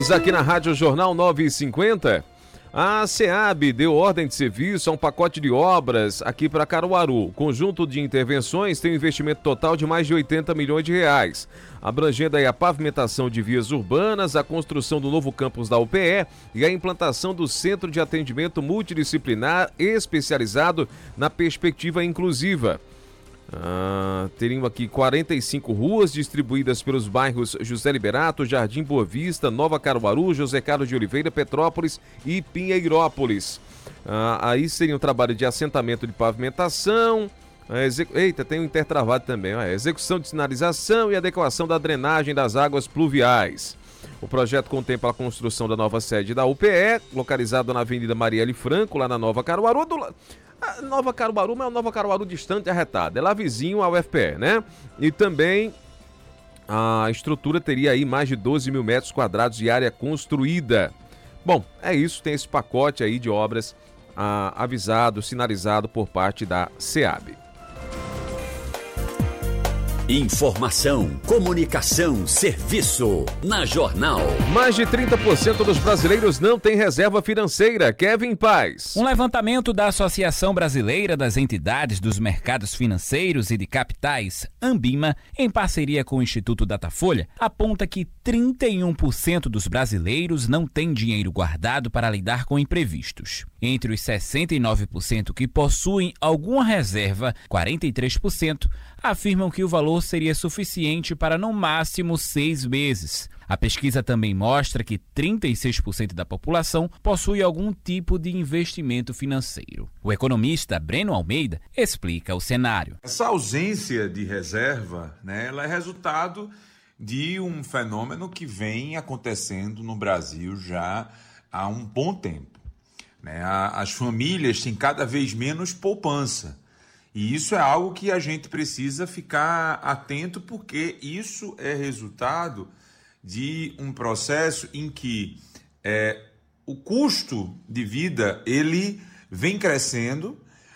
Aqui na Rádio Jornal 9h50, a SEAB deu ordem de serviço a um pacote de obras aqui para Caruaru. O conjunto de intervenções tem um investimento total de mais de 80 milhões de reais, abrangendo aí a pavimentação de vias urbanas, a construção do novo campus da UPE e a implantação do Centro de Atendimento Multidisciplinar especializado na perspectiva inclusiva. Teriam aqui 45 ruas distribuídas pelos bairros José Liberato, Jardim Boa Vista, Nova Caruaru, José Carlos de Oliveira, Petrópolis e Pinheirópolis. Aí seria um trabalho de assentamento de pavimentação, tem um intertravado também, execução de sinalização e adequação da drenagem das águas pluviais. O projeto contempla a construção da nova sede da UPE, localizada na Avenida Marielle Franco, lá na Nova Caruaru. Nova Caruaru, mas é uma Nova Caruaru distante e arretada. É lá vizinho ao UFPE, né? E também a estrutura teria aí mais de 12 mil metros quadrados de área construída. Bom, é isso. Tem esse pacote aí de obras avisado, sinalizado por parte da SEAB. Informação, comunicação, serviço. Na Jornal. Mais de 30% dos brasileiros não têm reserva financeira. Kevin Paz. Um levantamento da Associação Brasileira das Entidades dos Mercados Financeiros e de Capitais, Ambima, em parceria com o Instituto Datafolha, aponta que 31% dos brasileiros não têm dinheiro guardado para lidar com imprevistos. Entre os 69% que possuem alguma reserva, 43% afirmam que o valor seria suficiente para no máximo 6 meses. A pesquisa também mostra que 36% da população possui algum tipo de investimento financeiro. O economista Breno Almeida explica o cenário. Essa ausência de reserva, ela é resultado de um fenômeno que vem acontecendo no Brasil já há um bom tempo. As famílias têm cada vez menos poupança. E isso é algo que a gente precisa ficar atento, porque isso é resultado de um processo em que o custo de vida ele vem crescendo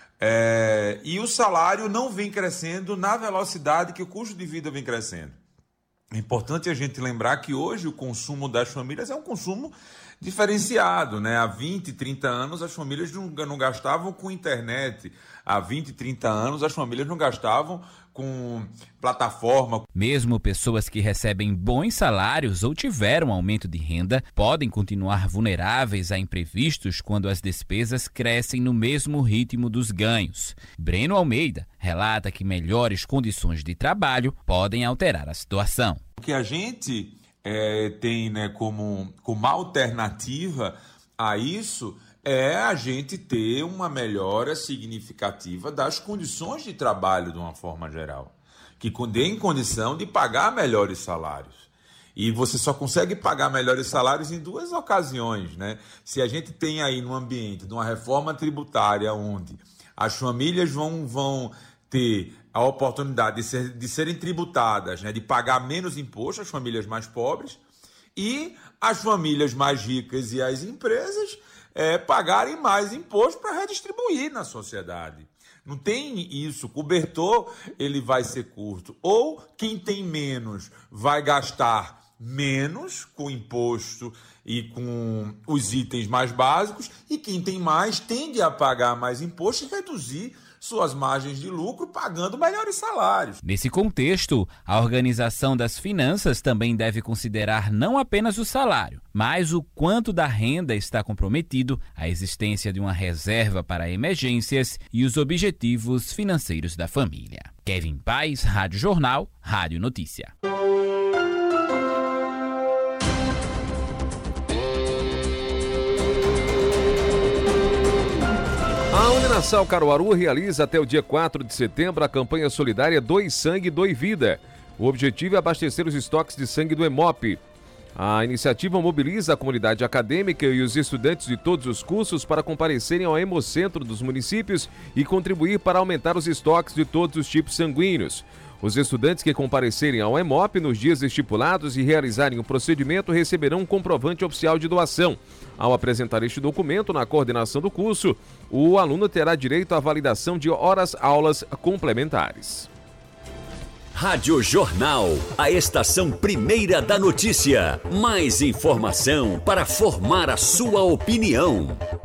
e o salário não vem crescendo na velocidade que o custo de vida vem crescendo. É importante a gente lembrar que hoje o consumo das famílias é um consumo diferenciado, Há 20, 30 anos as famílias não gastavam com internet, há 20, 30 anos as famílias não gastavam com plataforma. Mesmo pessoas que recebem bons salários ou tiveram aumento de renda podem continuar vulneráveis a imprevistos quando as despesas crescem no mesmo ritmo dos ganhos. Breno Almeida relata que melhores condições de trabalho podem alterar a situação. O que a gente tem como alternativa a isso é a gente ter uma melhora significativa das condições de trabalho de uma forma geral, que dê em condição de pagar melhores salários. E você só consegue pagar melhores salários em duas ocasiões, Se a gente tem aí no ambiente de uma reforma tributária onde as famílias vão ter a oportunidade de serem tributadas, de pagar menos imposto, as famílias mais pobres, e as famílias mais ricas e as empresas pagarem mais imposto para redistribuir na sociedade. Não tem isso, o cobertor ele vai ser curto. Ou quem tem menos vai gastar menos com imposto e com os itens mais básicos, e quem tem mais tende a pagar mais imposto e reduzir suas margens de lucro, pagando melhores salários. Nesse contexto, a Organização das Finanças também deve considerar não apenas o salário, mas o quanto da renda está comprometido, a existência de uma reserva para emergências e os objetivos financeiros da família. Kevin Paz, Rádio Jornal, Rádio Notícia. A Uninasal Caruaru realiza até o dia 4 de setembro a campanha solidária Doe Sangue, Doe Vida. O objetivo é abastecer os estoques de sangue do Hemop. A iniciativa mobiliza a comunidade acadêmica e os estudantes de todos os cursos para comparecerem ao Hemocentro dos municípios e contribuir para aumentar os estoques de todos os tipos sanguíneos. Os estudantes que comparecerem ao Hemop nos dias estipulados e realizarem o procedimento receberão um comprovante oficial de doação. Ao apresentar este documento na coordenação do curso, o aluno terá direito à validação de horas-aulas complementares. Rádio Jornal, a estação primeira da notícia. Mais informação para formar a sua opinião.